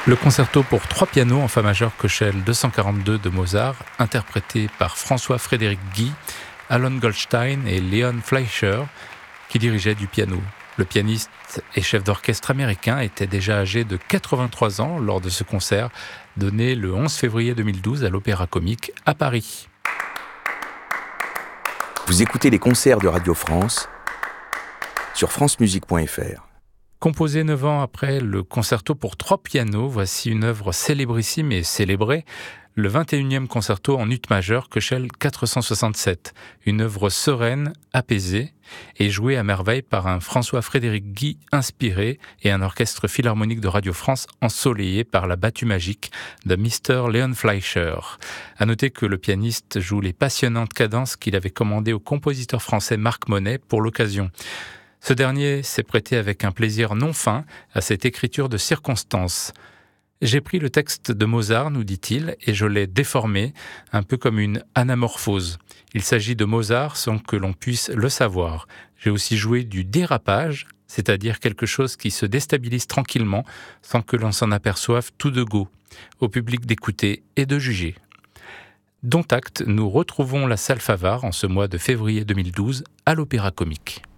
Le concerto pour trois pianos en fa majeur Köchel 242 de Mozart, interprété par François-Frédéric Guy, Alan Goldstein et Leon Fleischer, qui dirigeaient du piano. Le pianiste et chef d'orchestre américain était déjà âgé de 83 ans lors de ce concert, donné le 11 février 2012 à l'Opéra Comique à Paris. Vous écoutez les concerts de Radio France sur francemusique.fr. Composé 9 ans après le concerto pour trois pianos, voici une œuvre célébrissime et célébrée, le 21e concerto en ut majeur Köchel 467, une œuvre sereine, apaisée et jouée à merveille par un François-Frédéric Guy inspiré et un orchestre philharmonique de Radio France ensoleillé par la battue magique de Mr. Leon Fleischer. À noter que le pianiste joue les passionnantes cadences qu'il avait commandées au compositeur français Marc Monet pour l'occasion. Ce dernier s'est prêté avec un plaisir non fin à cette écriture de circonstance. J'ai pris le texte de Mozart, nous dit-il, et je l'ai déformé, un peu comme une anamorphose. Il s'agit de Mozart sans que l'on puisse le savoir. J'ai aussi joué du dérapage, c'est-à-dire quelque chose qui se déstabilise tranquillement sans que l'on s'en aperçoive tout de go. Au public d'écouter et de juger. Dont acte, nous retrouvons la salle Favart en ce mois de février 2012 à l'Opéra Comique.